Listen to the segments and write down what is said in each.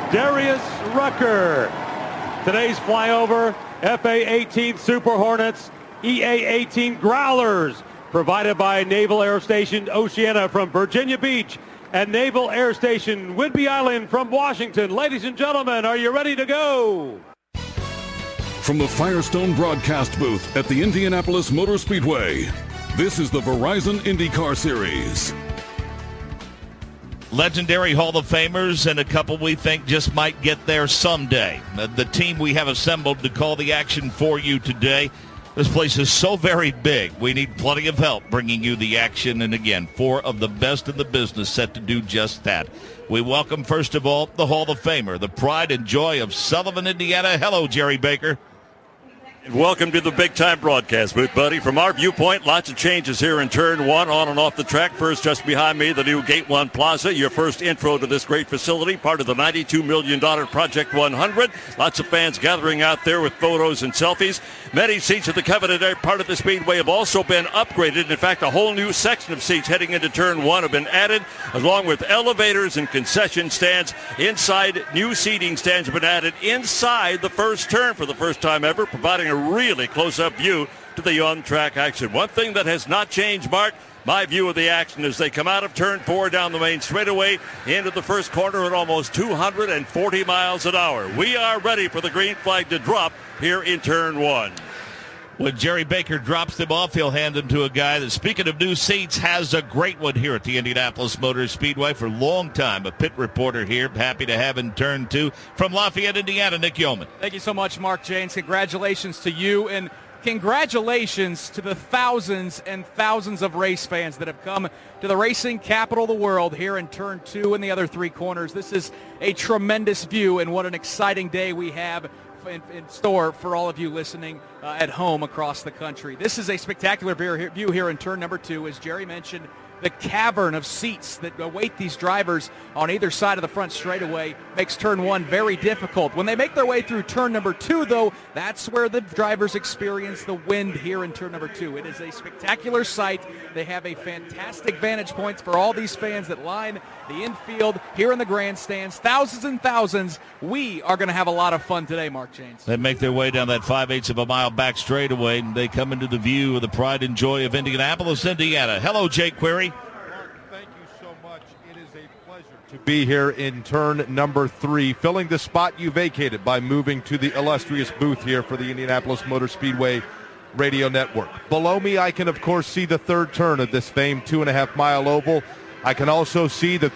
Darius Rucker. Today's flyover, FA-18 Super Hornets, EA-18 Growlers, provided by Naval Air Station Oceana from Virginia Beach and Naval Air Station Whidbey Island from Washington. Ladies and gentlemen, are you ready to go? From the Firestone broadcast booth at the Indianapolis Motor Speedway, this is the Verizon IndyCar Series. Legendary Hall of Famers and a couple we think just might get there someday. The team we have assembled to call the action for you today. This place is so very big. We need plenty of help bringing you the action. And again, 4 of the best in the business set to do just that. We welcome, first of all, the Hall of Famer, the pride and joy of Sullivan, Indiana. Hello, Jerry Baker. Welcome to the big-time broadcast booth, buddy. From our viewpoint, lots of changes here in Turn 1 on and off the track. First, just behind me, the new Gate 1 Plaza, your first intro to this great facility, part of the $92 million Project 100. Lots of fans gathering out there with photos and selfies. Many seats at the coveted part of the Speedway have also been upgraded. In fact, a whole new section of seats heading into Turn 1 have been added, along with elevators and concession stands. Inside, new seating stands have been added inside the first turn for the first time ever, providing a really close-up view to the on-track action. One thing that has not changed, Mark, my view of the action as they come out of Turn 4 down the main straightaway into the first corner at almost 240 miles an hour. We are ready for the green flag to drop here in Turn 1. When Jerry Baker drops them off, he'll hand them to a guy that, speaking of new seats, has a great one here at the Indianapolis Motor Speedway for a long time. A pit reporter here, happy to have in Turn 2 from Lafayette, Indiana, Nick Yeoman. Thank you so much, Mark Janes. Congratulations to you, and congratulations to the thousands and thousands of race fans that have come to the racing capital of the world here in Turn 2 and the other 3 corners. This is a tremendous view, and what an exciting day we have in store for all of you listening at home across the country. This is a spectacular view here in Turn number 2. As Jerry mentioned, the cavern of seats that await these drivers on either side of the front straightaway makes Turn 1 very difficult. When they make their way through Turn number 2, though, that's where the drivers experience the wind here in Turn number 2. It is a spectacular sight. They have a fantastic vantage points for all these fans that line the infield here in the grandstands. Thousands and thousands. We are going to have a lot of fun today, Mark Janes. They make their way down that 5/8 of a mile back straightaway, and they come into the view of the pride and joy of Indianapolis, Indiana. Hello, Jake Query. Thank you so much. It is a pleasure to be here in Turn number 3, filling the spot you vacated by moving to the illustrious booth here for the Indianapolis Motor Speedway Radio Network. Below me, I can, of course, see the third turn of this famed 2.5-mile oval. I can also see the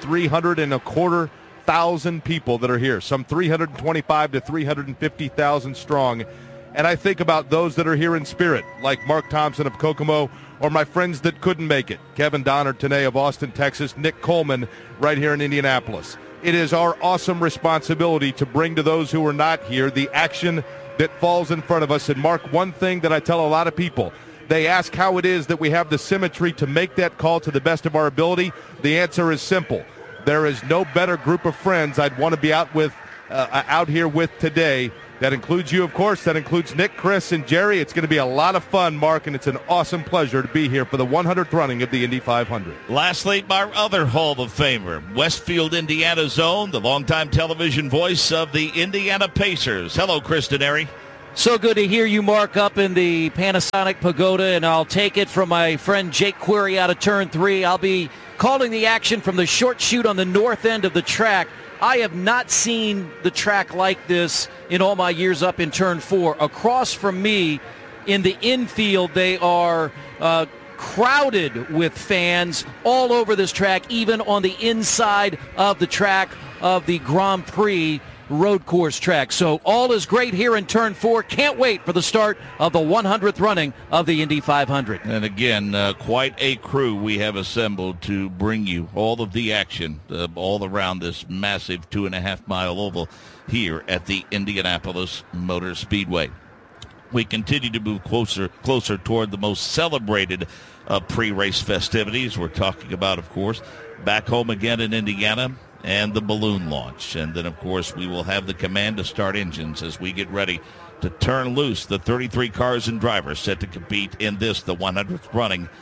325,000 people that are here, some 325 to 350,000 strong. And I think about those that are here in spirit, like Mark Thompson of Kokomo, or my friends that couldn't make it, Kevin Donner today of Austin, Texas, Nick Coleman right here in Indianapolis. It is our awesome responsibility to bring to those who are not here the action that falls in front of us. And Mark, one thing that I tell a lot of people, they ask how it is that we have the symmetry to make that call to the best of our ability. The answer is simple. There is no better group of friends I'd want to be out here with today. That includes you, of course. That includes Nick, Chris, and Jerry. It's going to be a lot of fun, Mark, and it's an awesome pleasure to be here for the 100th running of the Indy 500. Lastly, our other Hall of Famer, Westfield, Indiana's own, the longtime television voice of the Indiana Pacers. Hello, Chris Denary. So good to hear you, Mark, up in the Panasonic Pagoda, and I'll take it from my friend Jake Query out of Turn 3. I'll be calling the action from the short chute on the north end of the track. I have not seen the track like this in all my years up in Turn 4. Across from me in the infield, they are crowded with fans all over this track, even on the inside of the track of the Grand Prix road course track. So all is great here in Turn 4. Can't wait for the start of the 100th running of the Indy 500. And again, quite a crew we have assembled to bring you all of the action all around this massive 2.5-mile oval here at the Indianapolis Motor Speedway. We continue to move closer toward the most celebrated pre-race festivities. We're talking about, of course, back home again in Indiana, and the balloon launch. And then, of course, we will have the command to start engines as we get ready to turn loose the 33 cars and drivers set to compete in this, the 100th running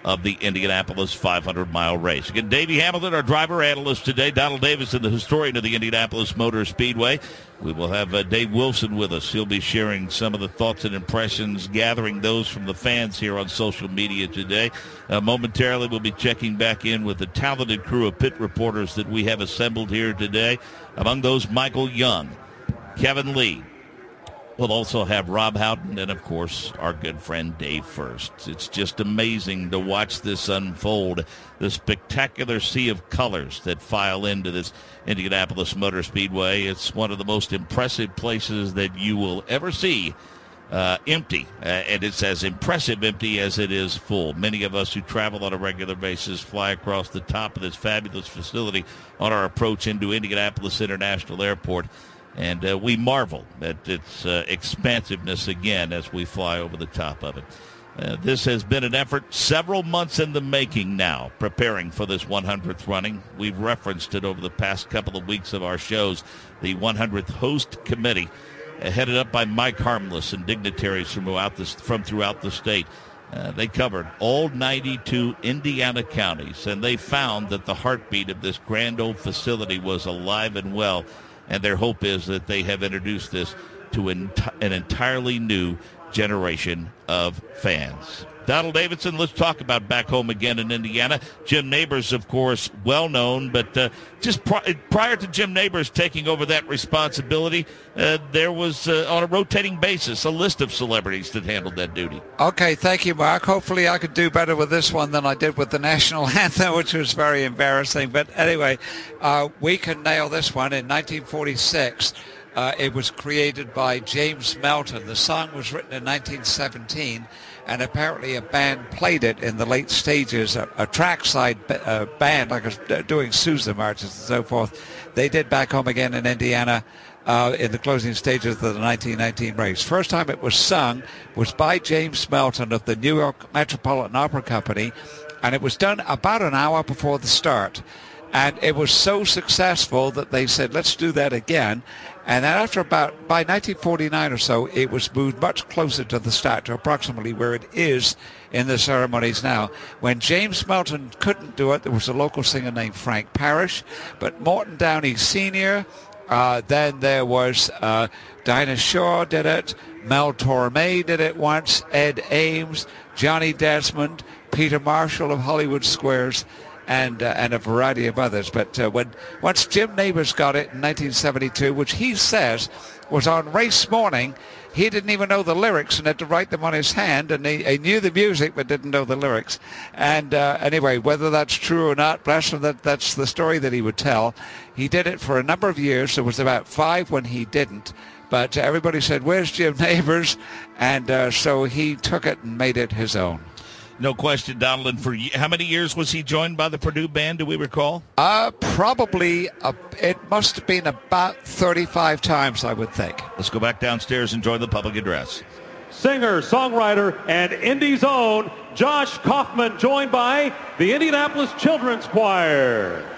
of the Indianapolis 500-mile race. Again, Davey Hamilton, our driver analyst today. Donald Davison, the historian of the Indianapolis Motor Speedway. We will have Dave Wilson with us. He'll be sharing some of the thoughts and impressions, gathering those from the fans here on social media today. Momentarily, we'll be checking back in with the talented crew of pit reporters that we have assembled here today. Among those, Michael Young, Kevin Lee. We'll also have Rob Houghton and, of course, our good friend Dave First. It's just amazing to watch this unfold, the spectacular sea of colors that file into this Indianapolis Motor Speedway. It's one of the most impressive places that you will ever see empty, and it's as impressive empty as it is full. Many of us who travel on a regular basis fly across the top of this fabulous facility on our approach into Indianapolis International Airport. And we marvel at its expansiveness again as we fly over the top of it. This has been an effort several months in the making now, preparing for this 100th running. We've referenced it over the past couple of weeks of our shows. The 100th Host Committee, headed up by Mike Harmless and dignitaries from throughout the state. They covered all 92 Indiana counties, and they found that the heartbeat of this grand old facility was alive and well. And their hope is that they have introduced this to an entirely new generation of fans. Donald Davison, let's talk about back home again in Indiana. Jim Nabors, of course, well known, but just prior to Jim Nabors taking over that responsibility, there was, on a rotating basis, a list of celebrities that handled that duty. Okay, thank you, Mark. Hopefully I could do better with this one than I did with the national anthem, which was very embarrassing. But anyway, we can nail this one. In 1946, it was created by James Melton. The song was written in 1917. And apparently a band played it in the late stages, a trackside band, like doing Sousa marches and so forth. They did Back Home Again in Indiana in the closing stages of the 1919 race. First time it was sung was by James Melton of the New York Metropolitan Opera Company, and it was done about an hour before the start. And it was so successful that they said, let's do that again. And then by 1949 or so, it was moved much closer to the start, to approximately where it is in the ceremonies now. When James Melton couldn't do it, there was a local singer named Frank Parrish, but Morton Downey Sr., then there was Dinah Shore did it, Mel Torme did it once, Ed Ames, Johnny Desmond, Peter Marshall of Hollywood Squares, and a variety of others. But once Jim Nabors got it in 1972, which he says was on race morning, he didn't even know the lyrics and had to write them on his hand, and he knew the music but didn't know the lyrics. And anyway, whether that's true or not, bless him, that's the story that he would tell. He did it for a number of years. There was about 5 when he didn't. But everybody said, where's Jim Nabors? And so he took it and made it his own. No question, Donald. And for how many years was he joined by the Purdue Band, do we recall? Probably, it must have been about 35 times, I would think. Let's go back downstairs and join the public address. Singer, songwriter, and Indy's own Josh Kaufman, joined by the Indianapolis Children's Choir.